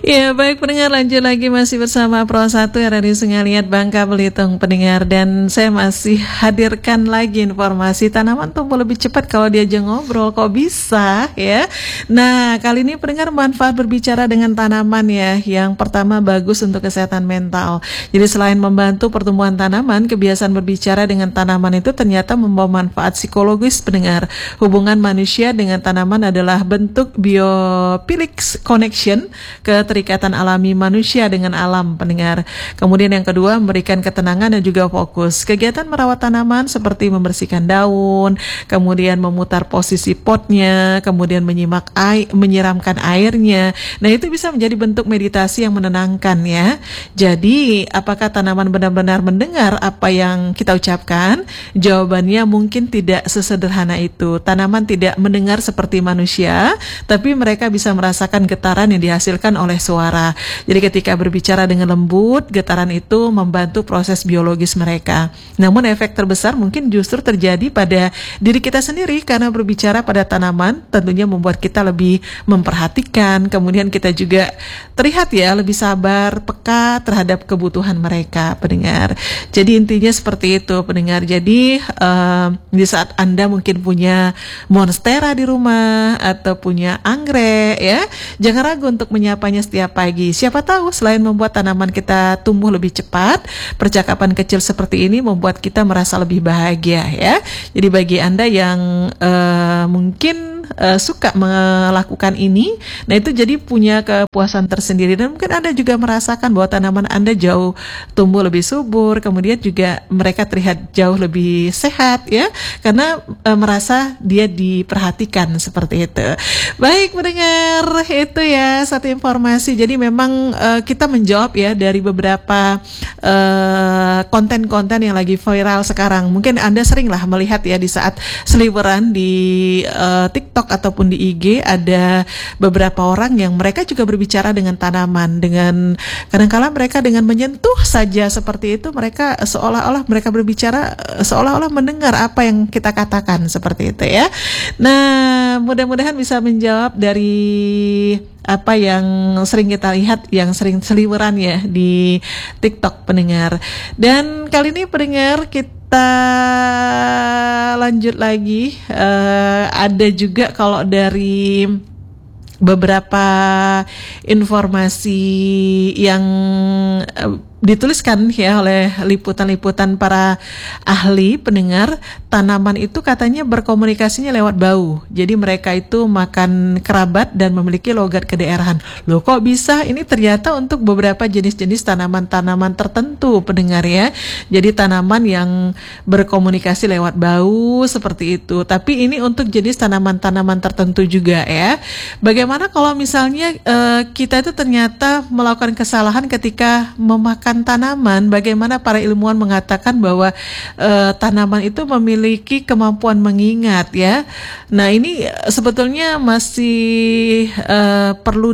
Ya, baik pendengar, lanjut lagi masih bersama Pro 1 RRI Sengaliat Bangka Belitung pendengar, dan saya masih hadirkan lagi informasi tanaman tumbuh lebih cepat kalau diajak ngobrol. Kok bisa ya? Nah, kali ini pendengar, manfaat berbicara dengan tanaman ya. Yang pertama, bagus untuk kesehatan mental. Jadi selain membantu pertumbuhan tanaman, kebiasaan berbicara dengan tanaman itu ternyata membawa manfaat psikologis pendengar. Hubungan manusia dengan tanaman adalah bentuk biophilic connection, keterikatan alami manusia dengan alam pendengar. Kemudian yang kedua, memberikan ketenangan dan juga fokus. Kegiatan merawat tanaman seperti membersihkan daun, kemudian memutar posisi potnya, kemudian menyiramkan airnya. Nah, itu bisa menjadi bentuk meditasi yang menenangkan ya. Jadi, apakah tanaman benar-benar mendengar apa yang kita ucapkan? Jawabannya mungkin tidak sesederhana itu. Tanaman tidak mendengar seperti manusia, tapi mereka bisa merasakan getaran yang dihasilkan oleh suara. Jadi ketika berbicara dengan lembut, getaran itu membantu proses biologis mereka. Namun efek terbesar mungkin justru terjadi pada diri kita sendiri, karena berbicara pada tanaman tentunya membuat kita lebih memperhatikan, kemudian kita juga terlihat ya lebih sabar, peka terhadap kebutuhan mereka pendengar. Jadi intinya seperti itu pendengar. Jadi di saat Anda mungkin punya monstera di rumah atau punya anggrek ya, jangan ragu untuk menyapanya setiap pagi. Siapa tahu selain membuat tanaman kita tumbuh lebih cepat, percakapan kecil seperti ini membuat kita merasa lebih bahagia ya. Jadi bagi Anda yang mungkin suka melakukan ini, nah itu jadi punya kepuasan tersendiri, dan mungkin Anda juga merasakan bahwa tanaman Anda jauh tumbuh lebih subur, kemudian juga mereka terlihat jauh lebih sehat ya, karena merasa dia diperhatikan seperti itu. Baik mendengar, itu ya satu informasi. Jadi memang kita menjawab ya dari beberapa konten-konten yang lagi viral sekarang. Mungkin Anda sering lah melihat ya di saat seliweran di TikTok ataupun di IG, ada beberapa orang yang mereka juga berbicara dengan tanaman, dengan kadang-kala mereka dengan menyentuh saja seperti itu, mereka seolah-olah mereka berbicara, seolah-olah mendengar apa yang kita katakan seperti itu ya. Nah, mudah-mudahan bisa menjawab dari apa yang sering kita lihat, yang sering seliweran ya di TikTok pendengar. Dan kali ini pendengar, kita lanjut lagi. Ada juga kalau dari beberapa informasi yang dituliskan ya oleh liputan-liputan para ahli pendengar, tanaman itu katanya berkomunikasinya lewat bau. Jadi mereka itu makan kerabat dan memiliki logat kedaerahan. Loh, kok bisa? Ini ternyata untuk beberapa jenis-jenis tanaman-tanaman tertentu pendengar ya. Jadi tanaman yang berkomunikasi lewat bau seperti itu. Tapi ini untuk jenis tanaman-tanaman tertentu juga ya. Bagaimana kalau misalnya kita itu ternyata melakukan kesalahan ketika memakan tanaman? Bagaimana para ilmuwan mengatakan bahwa tanaman itu memiliki kemampuan mengingat ya. Nah, ini sebetulnya masih perlu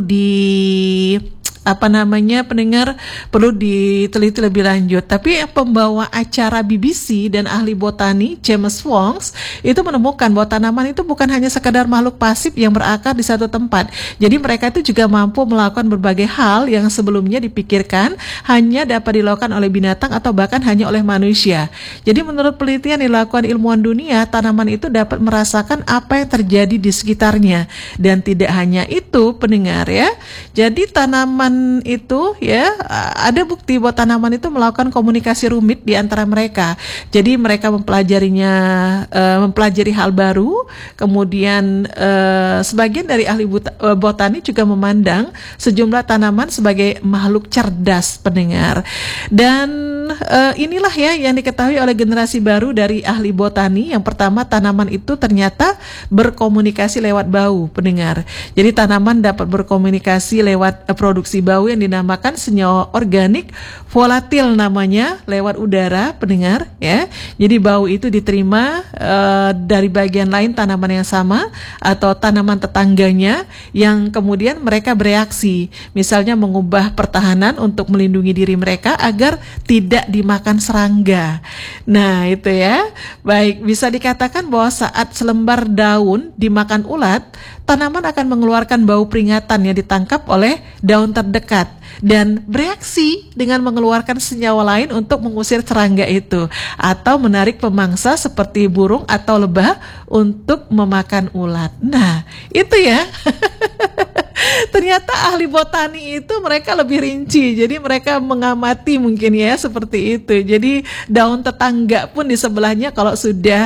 pendengar, perlu diteliti lebih lanjut. Tapi pembawa acara BBC dan ahli botani James Wongs itu menemukan bahwa tanaman itu bukan hanya sekadar makhluk pasif yang berakar di satu tempat. Jadi mereka itu juga mampu melakukan berbagai hal yang sebelumnya dipikirkan hanya dapat dilakukan oleh binatang atau bahkan hanya oleh manusia. Jadi menurut penelitian yang dilakukan ilmuwan dunia, tanaman itu dapat merasakan apa yang terjadi di sekitarnya. Dan tidak hanya itu pendengar ya. Jadi tanaman itu ya, ada bukti bahwa tanaman itu melakukan komunikasi rumit di antara mereka. Jadi mereka mempelajari hal baru. Kemudian sebagian dari ahli botani juga memandang sejumlah tanaman sebagai makhluk cerdas pendengar. Dan inilah ya yang diketahui oleh generasi baru dari ahli botani. Yang pertama, tanaman itu ternyata berkomunikasi lewat bau pendengar. Jadi tanaman dapat berkomunikasi lewat produksi bau yang dinamakan senyawa organik volatil namanya, lewat udara pendengar ya. Jadi bau itu diterima dari bagian lain tanaman yang sama atau tanaman tetangganya, yang kemudian mereka bereaksi, misalnya mengubah pertahanan untuk melindungi diri mereka agar tidak dimakan serangga. Nah itu ya. Baik, bisa dikatakan bahwa saat selembar daun dimakan ulat, tanaman akan mengeluarkan bau peringatan yang ditangkap oleh daun terdekat dan bereaksi dengan mengeluarkan senyawa lain untuk mengusir serangga itu atau menarik pemangsa seperti burung atau lebah untuk memakan ulat. Nah, itu ya. Ternyata ahli botani itu mereka lebih rinci. Jadi mereka mengamati mungkin ya seperti itu. Jadi daun tetangga pun di sebelahnya kalau sudah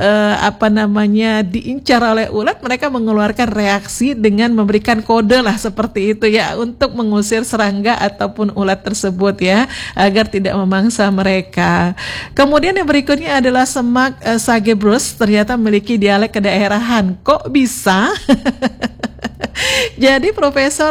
diincar oleh ulat, mereka mengeluarkan reaksi dengan memberikan kode lah seperti itu ya untuk mengusir serangga ataupun ulat tersebut ya agar tidak memangsa mereka. Kemudian yang berikutnya adalah semak Sagebrus, ternyata memiliki dialek kedaerahan. Kok bisa? Jadi Profesor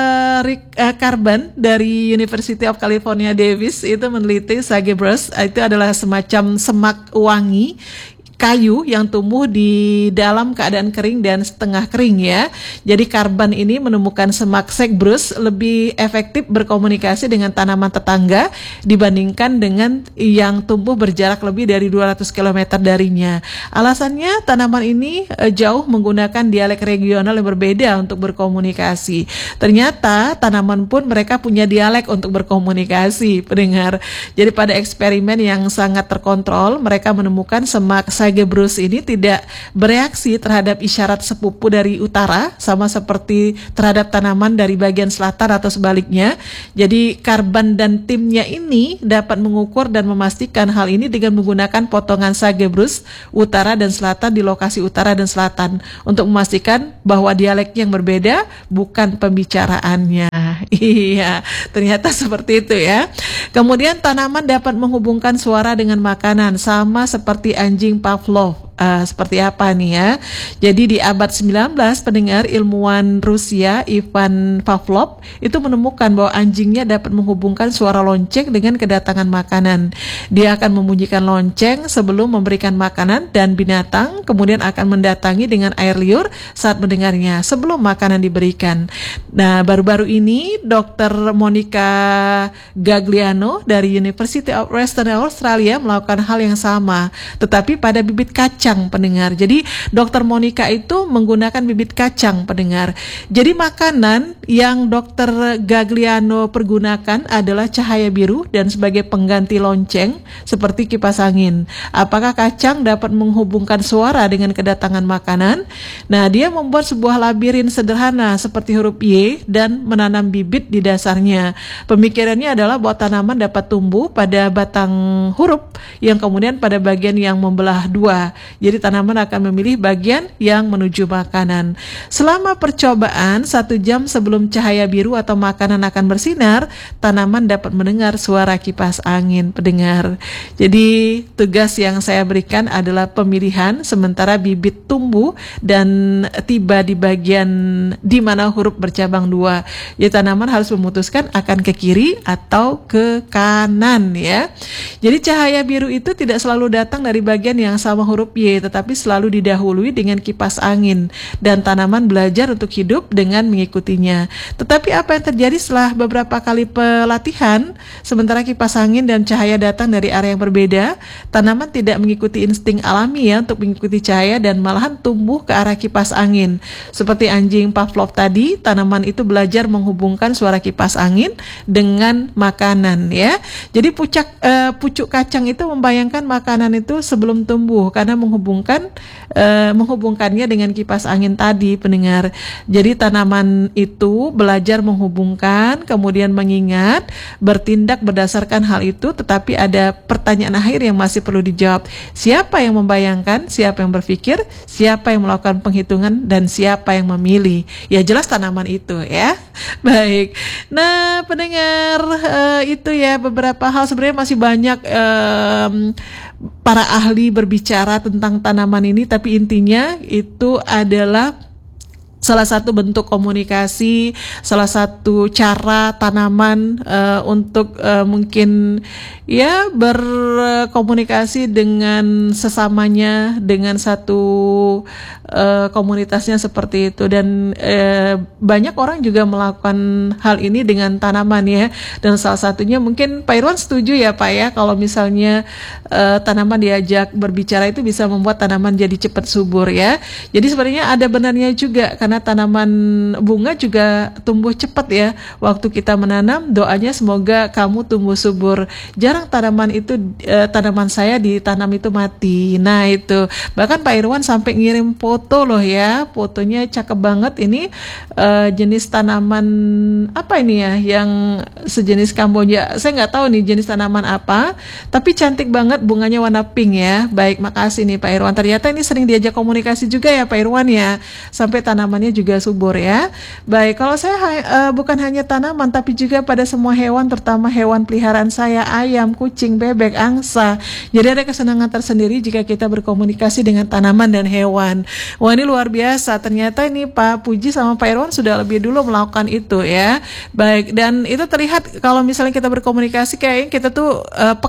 Rick Carbon dari University of California Davis itu meneliti Sagebrus, itu adalah semacam semak wangi kayu yang tumbuh di dalam keadaan kering dan setengah kering ya. Jadi Carbon ini menemukan semak Sagebrus lebih efektif berkomunikasi dengan tanaman tetangga dibandingkan dengan yang tumbuh berjarak lebih dari 200 km darinya. Alasannya tanaman ini jauh menggunakan dialek regional yang berbeda untuk berkomunikasi. Ternyata tanaman pun mereka punya dialek untuk berkomunikasi, pendengar. Jadi pada eksperimen yang sangat terkontrol, mereka menemukan semak Sagebrus ini tidak bereaksi terhadap isyarat sepupu dari utara sama seperti terhadap tanaman dari bagian selatan atau sebaliknya. Jadi Carbon dan timnya ini dapat mengukur dan memastikan hal ini dengan menggunakan potongan Sagebrus utara dan selatan di lokasi utara dan selatan untuk memastikan bahwa dialeknya yang berbeda bukan pembicaraannya. Iya, ternyata seperti itu ya. Kemudian tanaman dapat menghubungkan suara dengan makanan sama seperti anjing Pavlov. Seperti apa nih ya? Jadi di abad 19, pendengar, ilmuwan Rusia Ivan Pavlov itu menemukan bahwa anjingnya dapat menghubungkan suara lonceng dengan kedatangan makanan. Dia akan membunyikan lonceng sebelum memberikan makanan dan binatang kemudian akan mendatangi dengan air liur saat mendengarnya sebelum makanan diberikan. Nah, baru-baru ini Dr. Monica Gagliano dari University of Western Australia melakukan hal yang sama, tetapi pada bibit kacang, pendengar. Jadi Dr. Monica itu menggunakan bibit kacang, pendengar. Jadi makanan yang Dr. Gagliano pergunakan adalah cahaya biru dan sebagai pengganti lonceng seperti kipas angin. Apakah kacang dapat menghubungkan suara dengan kedatangan makanan? Nah, dia membuat sebuah labirin sederhana seperti huruf Y dan menanam bibit di dasarnya. Pemikirannya adalah bahwa tanaman dapat tumbuh pada batang huruf yang kemudian pada bagian yang membelah dua. Jadi tanaman akan memilih bagian yang menuju makanan. Selama percobaan 1 jam sebelum cahaya biru atau makanan akan bersinar, tanaman dapat mendengar suara kipas angin, pendengar. Jadi tugas yang saya berikan adalah pemilihan sementara bibit tumbuh dan tiba di bagian di mana huruf bercabang dua. Jadi tanaman harus memutuskan akan ke kiri atau ke kanan ya. Jadi cahaya biru itu tidak selalu datang dari bagian yang sama huruf Y, tetapi selalu didahului dengan kipas angin dan tanaman belajar untuk hidup dengan mengikutinya. Tetapi apa yang terjadi setelah beberapa kali pelatihan, sementara kipas angin dan cahaya datang dari arah yang berbeda, tanaman tidak mengikuti insting alami ya untuk mengikuti cahaya dan malahan tumbuh ke arah kipas angin. Seperti anjing Pavlov tadi, tanaman itu belajar menghubungkan suara kipas angin dengan makanan ya. Jadi pucuk kacang itu membayangkan makanan itu sebelum tumbuh karena menghubungkannya dengan kipas angin tadi, pendengar. Jadi tanaman itu belajar menghubungkan, kemudian mengingat, bertindak berdasarkan hal itu, tetapi ada pertanyaan akhir yang masih perlu dijawab. Siapa yang membayangkan, siapa yang berpikir, siapa yang melakukan penghitungan, dan siapa yang memilih? Ya jelas tanaman itu ya. Baik. Nah, pendengar, itu ya beberapa hal, sebenarnya masih banyak para ahli berbicara tentang tanaman ini, tapi intinya itu adalah salah satu bentuk komunikasi, salah satu cara tanaman untuk mungkin ya berkomunikasi dengan sesamanya, dengan satu komunitasnya seperti itu. Dan banyak orang juga melakukan hal ini dengan tanaman ya. Dan salah satunya mungkin Pak Irwan setuju ya Pak ya, kalau misalnya tanaman diajak berbicara itu bisa membuat tanaman jadi cepat subur ya. Jadi sebenarnya ada benarnya juga, karena karena tanaman bunga juga tumbuh cepat ya. Waktu kita menanam, doanya semoga kamu tumbuh subur. Jarang tanaman saya ditanam itu mati. Nah itu, bahkan Pak Irwan sampai ngirim foto loh ya, fotonya cakep banget. Ini jenis tanaman apa ini ya, yang sejenis Kamboja. Saya nggak tahu nih jenis tanaman apa, tapi cantik banget, bunganya warna pink ya. Baik, makasih nih Pak Irwan. Ternyata ini sering diajak komunikasi juga ya Pak Irwan ya, sampai tanamannya juga subur ya. Baik, kalau saya bukan hanya tanaman, tapi juga pada semua hewan, terutama hewan peliharaan saya, ayam, kucing, bebek, angsa. Jadi ada kesenangan tersendiri jika kita berkomunikasi dengan tanaman dan hewan. Wah, ini luar biasa. Ternyata ini Pak Puji sama Pak Irwan sudah lebih dulu melakukan itu ya. Baik, dan itu terlihat kalau misalnya kita berkomunikasi kayaknya kita tuh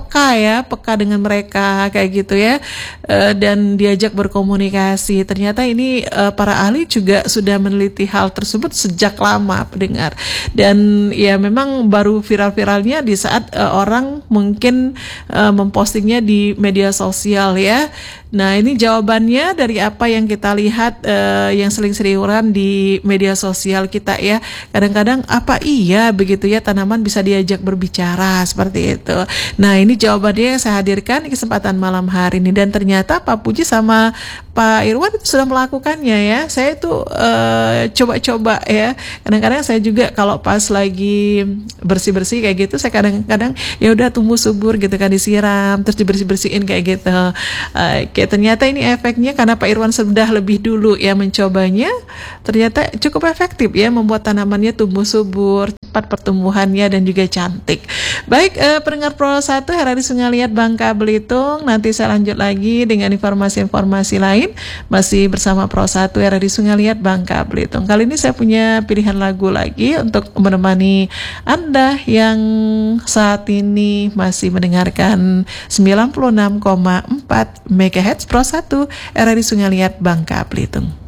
peka dengan mereka kayak gitu ya. Dan diajak berkomunikasi. Ternyata ini para ahli juga sudah meneliti hal tersebut sejak lama, pendengar. Dan ya memang baru viral-viralnya di saat orang mungkin mempostingnya di media sosial ya. Nah, ini jawabannya dari apa yang kita lihat yang sering-seringan di media sosial kita ya. Kadang-kadang apa iya begitu ya, tanaman bisa diajak berbicara seperti itu. Nah, ini jawabannya yang saya hadirkan di kesempatan malam hari ini. Dan ternyata Pak Puji sama Pak Irwan itu sudah melakukannya ya. Saya itu coba-coba ya. Kadang-kadang saya juga kalau pas lagi bersih-bersih kayak gitu, saya kadang-kadang ya udah tumbuh subur gitu kan, disiram terus dibersih-bersihin kayak gitu. Ternyata ini efeknya karena Pak Irwan sudah lebih dulu ya mencobanya, ternyata cukup efektif ya, membuat tanamannya tumbuh subur, cepat pertumbuhannya dan juga cantik. Baik, pendengar Pro 1 RRI Sungai Liat Bangka Belitung, nanti saya lanjut lagi dengan informasi-informasi lain masih bersama Pro 1 RRI Sungai Liat Bangka Belitung. Kali ini saya punya pilihan lagu lagi untuk menemani Anda yang saat ini masih mendengarkan 96,4 MHz Pro 1 RRI Sungai Liat Bangka Belitung.